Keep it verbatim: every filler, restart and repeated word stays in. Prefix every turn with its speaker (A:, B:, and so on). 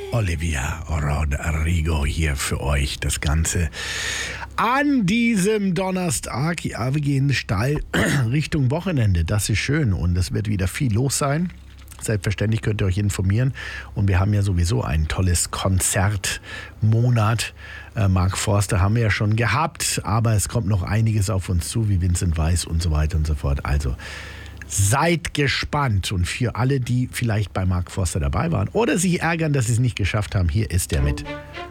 A: Olivia Rodrigo hier für euch. Das Ganze an diesem Donnerstag. Ja, wir gehen steil Richtung Wochenende. Das ist schön und es wird wieder viel los sein. Selbstverständlich könnt ihr euch informieren. Und wir haben ja sowieso ein tolles Konzertmonat. Äh, Mark Forster haben wir ja schon gehabt, aber es kommt noch einiges auf uns zu, wie Vincent Weiss und so weiter und so fort. Also seid gespannt. Und für alle, die vielleicht bei Mark Forster dabei waren oder sich ärgern, dass sie es nicht geschafft haben, hier ist er mit